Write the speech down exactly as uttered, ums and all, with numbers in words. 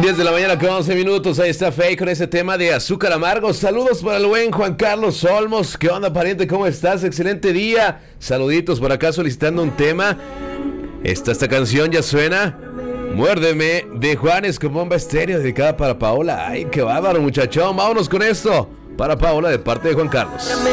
diez de la mañana con once minutos, ahí está Faye con ese tema de azúcar amargo. Saludos para el buen Juan Carlos Olmos. ¿Qué onda, pariente? ¿Cómo estás? Excelente día. Saluditos por acá solicitando un tema. Esta, esta canción ya suena. Muérdeme, de Juanes con Bomba Estéreo, dedicada para Paola. Ay, qué bárbaro, muchachón. Vámonos con esto. Para Paola, de parte de Juan Carlos.